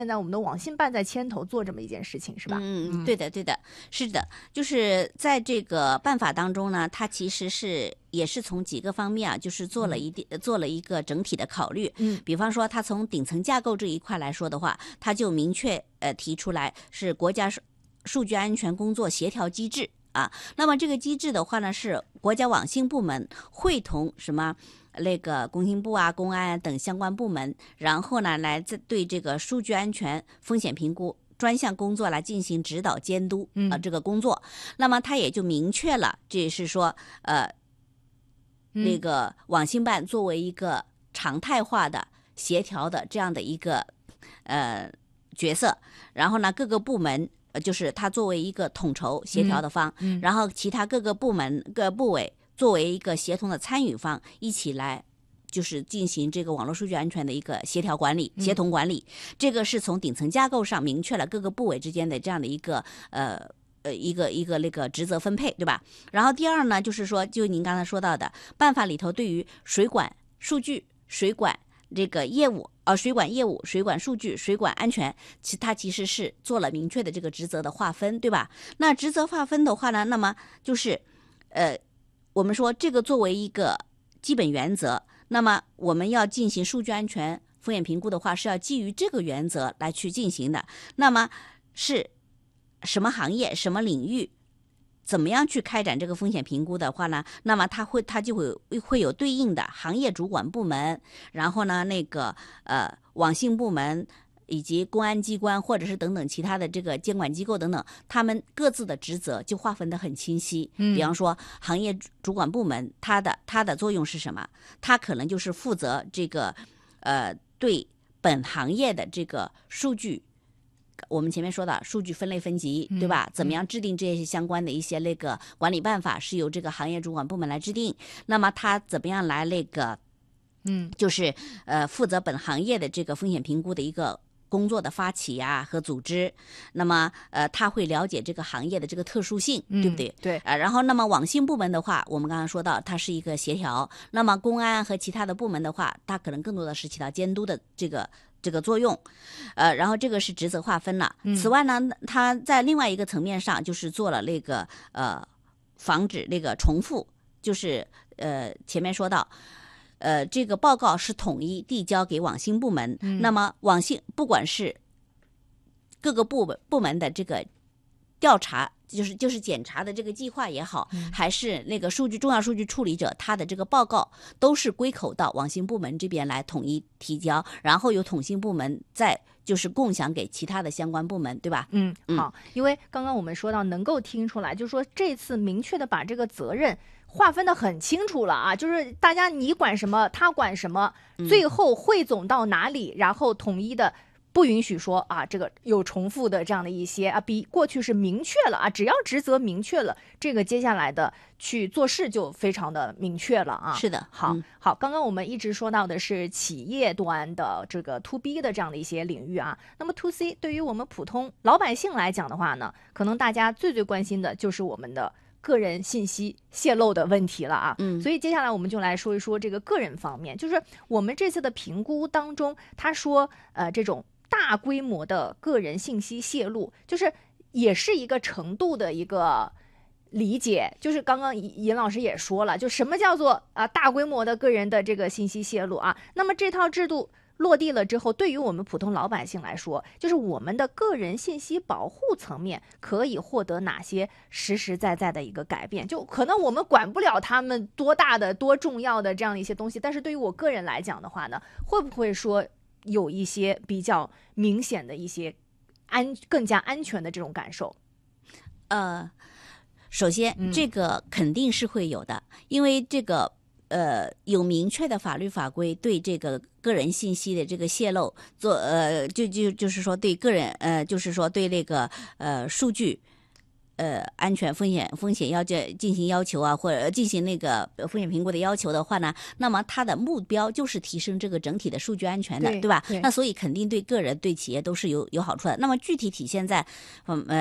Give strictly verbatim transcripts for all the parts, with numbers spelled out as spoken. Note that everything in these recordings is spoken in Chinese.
现在我们的网信办在牵头做这么一件事情，是吧？ 嗯，对的，对的，是的，就是在这个办法当中呢，它其实是也是从几个方面啊，就是做了一定、嗯、做了一个整体的考虑。 嗯， 比方说，它从顶层架构这一块来说的话，它就明确呃提出来是国家数据安全工作协调机制啊。那么这个机制的话呢，是国家网信部门会同什么？那个工信部啊、公安等相关部门，然后呢，来对这个数据安全风险评估专项工作来进行指导监督啊、呃，这个工作。那么它也就明确了，这是说呃，那个网信办作为一个常态化的协调的这样的一个呃角色，然后呢，各个部门。呃，就是它作为一个统筹协调的方， 嗯嗯、 然后其他各个部门、各部委作为一个协同的参与方，一起来就是进行这个网络数据安全的一个协调管理、协同管理。嗯、这个是从顶层架构上明确了各个部委之间的这样的一个呃呃一个一个那个职责分配，对吧？然后第二呢，就是说，就您刚才说到的办法里头，对于水管数据、水管这个业务。呃，水管业务、水管数据、水管安全，其它其实是做了明确的这个职责的划分，对吧？那职责划分的话呢，那么就是，呃，我们说这个作为一个基本原则，那么我们要进行数据安全风险评估的话，是要基于这个原则来去进行的。那么是什么行业、什么领域？怎么样去开展这个风险评估的话呢？那么它会它就会会有对应的行业主管部门，然后呢，那个呃网信部门以及公安机关或者是等等其他的这个监管机构等等，他们各自的职责就划分得很清晰。 嗯， 比方说行业主管部门，它的它的作用是什么？它可能就是负责这个呃对本行业的这个数据。我们前面说的数据分类分级，对吧？ 嗯、 怎么样制定这些相关的一些那个管理办法，是由这个行业主管部门来制定。那么他怎么样来那个， 嗯， 就是呃负责本行业的这个风险评估的一个工作的发起呀、啊、和组织。那么呃他会了解这个行业的这个特殊性， 嗯、 对不对？ 对。 呃，然后那么网信部门的话，我们刚刚说到它是一个协调。那么公安和其他的部门的话，它可能更多的是起到监督的这个。这个作用，呃，然后这个是职责划分了。 嗯、 此外呢，它在另外一个层面上，就是做了那个呃，防止那个重复，就是呃前面说到，呃，这个报告是统一递交给网信部门， 嗯、 那么网信不管是各个部部门的这个调查。就是就是检查的这个计划也好， 嗯、 还是那个数据重要数据处理者他的这个报告，都是归口到网信部门这边来统一提交，然后由统信部门再就是共享给其他的相关部门，对吧？ 嗯，好，嗯、因为刚刚我们说到能够听出来，就是说这次明确的把这个责任划分的很清楚了啊，就是大家你管什么，他管什么，最后汇总到哪里，然后统一的。不允许说啊，这个有重复的这样的一些啊，比过去是明确了啊，只要职责明确了，这个接下来的去做事就非常的明确了啊。 是的， 好， 嗯、 好，刚刚我们一直说到的是企业端的这个 to B 的这样的一些领域啊，那么 to C 对于我们普通老百姓来讲的话呢，可能大家最最关心的就是我们的个人信息泄露的问题了啊。 嗯， 所以接下来我们就来说一说这个个人方面，就是我们这次的评估当中，他说呃这种。大规模的个人信息泄露，就是也是一个程度的一个理解。就是刚刚尹老师也说了，就什么叫做啊大规模的个人的这个信息泄露啊？那么这套制度落地了之后，对于我们普通老百姓来说，就是我们的个人信息保护层面可以获得哪些实实在在的一个改变？就可能我们管不了他们多大的、多重要的这样的一些东西，但是对于我个人来讲的话呢，会不会说？有一些比较明显的一些安更加安全的这种感受。 呃，首先、嗯、这个肯定是会有的，因为这个呃有明确的法律法规对这个个人信息的这个泄露做呃就就就是说对个人呃就是说对那个呃数据。呃，安全风险风险要进行要求啊，或者进行那个风险评估的要求的话呢，那么它的目标就是提升这个整体的数据安全的， 对, 对吧对？ 那所以肯定对个人对企业都是有有好处的。那么具体体现在，嗯呃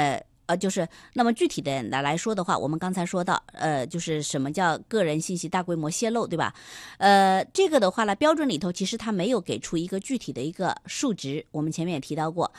呃，就是那么具体的来说的话，我们刚才说到，呃，就是什么叫个人信息大规模泄露，对吧？呃，这个的话呢，标准里头其实它没有给出一个具体的一个数值，我们前面也提到过，